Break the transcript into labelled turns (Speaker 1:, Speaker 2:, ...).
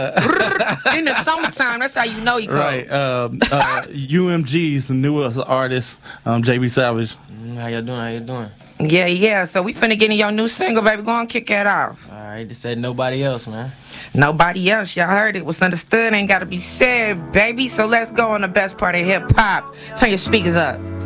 Speaker 1: In the summertime, that's how you know he cold.
Speaker 2: Right. UMG is the newest artist, JB Savage.
Speaker 3: How you doing?
Speaker 1: Yeah. So we finna get in your new single, baby. Go on, kick that off.
Speaker 3: All right, just said nobody else, man.
Speaker 1: Nobody else. Y'all heard it. What's understood ain't gotta be said, baby. So let's go on the best part of hip hop. Turn your speakers up.